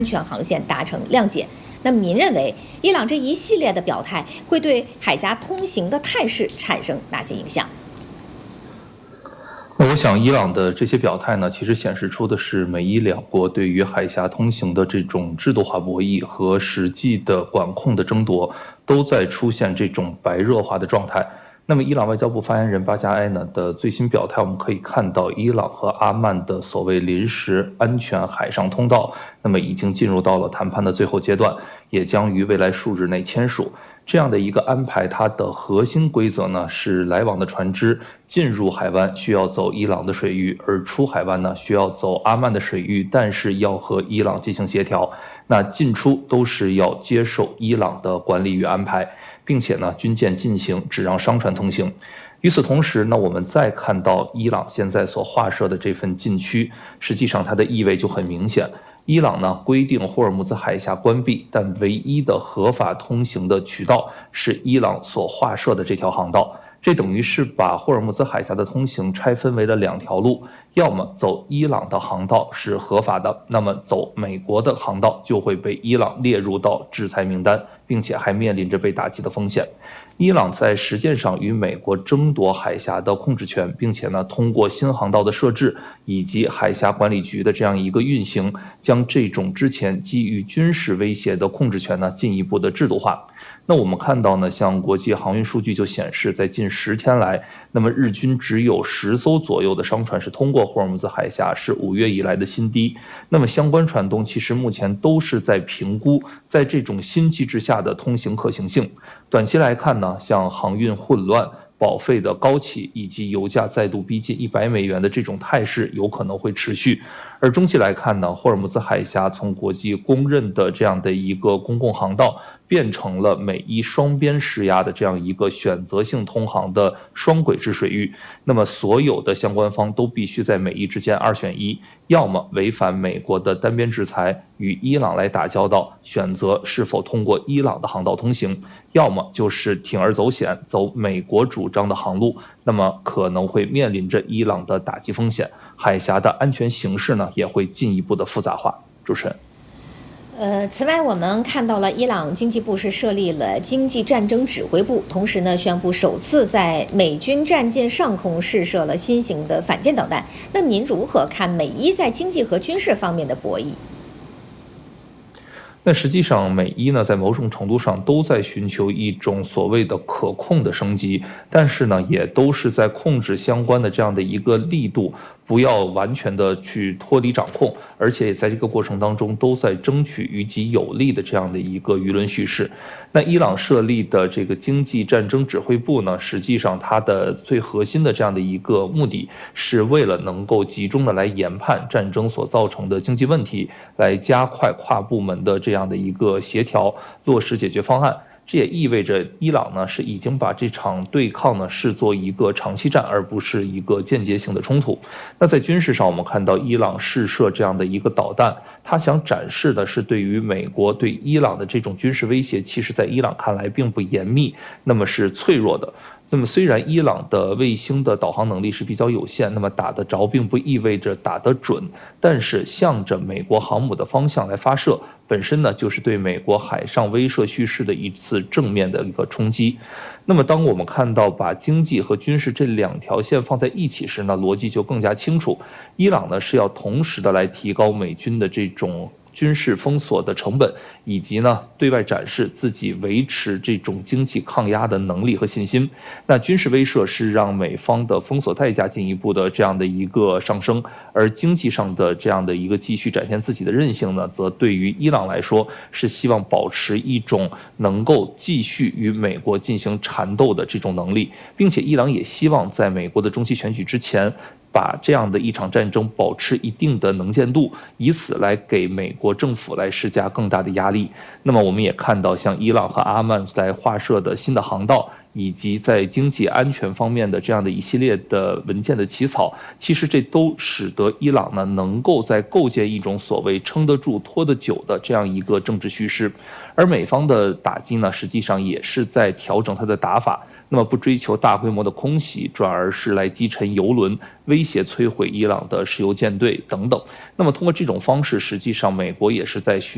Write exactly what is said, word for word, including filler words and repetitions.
全航线达成谅解。那么您认为，伊朗这一系列的表态会对海峡通行的态势产生哪些影响？ 那我想，伊朗的这些表态呢，其实显示出的是美伊两国对于海峡通行的这种制度化博弈和实际的管控的争夺，都在出现这种白热化的状态。那么，伊朗外交部发言人巴加埃呢的最新表态，我们可以看到，伊朗和阿曼的所谓临时安全海上通道，那么已经进入到了谈判的最后阶段，也将于未来数日内签署。这样的一个安排，它的核心规则呢是来往的船只进入海湾需要走伊朗的水域，而出海湾呢需要走阿曼的水域，但是要和伊朗进行协调。那进出都是要接受伊朗的管理与安排，并且呢军舰进行只让商船通行。与此同时呢，我们再看到伊朗现在所划设的这份禁区，实际上它的意味就很明显。伊朗呢规定霍尔木兹海峡关闭，但唯一的合法通行的渠道是伊朗所划设的这条航道。这等于是把霍尔木兹海峡的通行拆分为了两条路，要么走伊朗的航道是合法的，那么走美国的航道就会被伊朗列入到制裁名单，并且还面临着被打击的风险。伊朗在实践上与美国争夺海峡的控制权，并且呢通过新航道的设置以及海峡管理局的这样一个运行，将这种之前基于军事威胁的控制权呢进一步的制度化。那我们看到呢，像国际航运数据就显示，在近十天来，那么日均只有十艘左右的商船是通过霍尔木兹海峡，是五月以来的新低。那么相关船东其实目前都是在评估在这种新机制下的通行可行性。短期来看呢，像航运混乱、保费的高企以及油价再度逼近一百美元的这种态势有可能会持续。而中期来看呢，霍尔木兹海峡从国际公认的这样的一个公共航道，变成了美伊双边施压的这样一个选择性通航的双轨制水域。那么所有的相关方都必须在美伊之间二选一，要么违反美国的单边制裁，与伊朗来打交道，选择是否通过伊朗的航道通行，要么就是铤而走险，走美国主张的航路，那么可能会面临着伊朗的打击风险，海峡的安全形势呢也会进一步的复杂化。主持人。 呃，此外，我们看到了伊朗经济部是设立了经济战争指挥部，同时呢，宣布首次在美军战舰上空试射了新型的反舰导弹。那么您如何看美伊在经济和军事方面的博弈？ 那实际上，美伊呢，在某种程度上都在寻求一种所谓的可控的升级，但是呢，也都是在控制相关的这样的一个力度，不要完全的去脱离掌控，而且也在这个过程当中都在争取于己有利的这样的一个舆论叙事。那伊朗设立的这个经济战争指挥部呢，实际上它的最核心的这样的一个目的，是为了能够集中的来研判战争所造成的经济问题，来加快跨部门的这样的一个协调，落实解决方案。这也意味着伊朗呢是已经把这场对抗呢视作一个长期战，而不是一个间接性的冲突。那在军事上，我们看到伊朗试射这样的一个导弹，它想展示的是对于美国对伊朗的这种军事威胁，其实在伊朗看来并不严密，那么是脆弱的。那么虽然伊朗的卫星的导航能力是比较有限，那么打得着并不意味着打得准，但是向着美国航母的方向来发射，本身呢就是对美国海上威慑叙事的一次正面的一个冲击。那么当我们看到把经济和军事这两条线放在一起时呢，逻辑就更加清楚。伊朗呢是要同时的来提高美军的这种军事封锁的成本，以及呢对外展示自己维持这种经济抗压的能力和信心。那军事威慑是让美方的封锁代价进一步的这样的一个上升，而经济上的这样的一个继续展现自己的韧性呢，则对于伊朗来说是希望保持一种能够继续与美国进行缠斗的这种能力，并且伊朗也希望在美国的中期选举之前，把这样的一场战争保持一定的能见度，以此来给美国政府来施加更大的压力。那么我们也看到，像伊朗和阿曼在划设的新的航道，以及在经济安全方面的这样的一系列的文件的起草，其实这都使得伊朗呢能够在构建一种所谓撑得住拖得久的这样一个政治叙事。而美方的打击呢，实际上也是在调整它的打法，那么不追求大规模的空袭，转而是来击沉油轮，威胁摧毁伊朗的石油舰队等等。那么通过这种方式，实际上美国也是在寻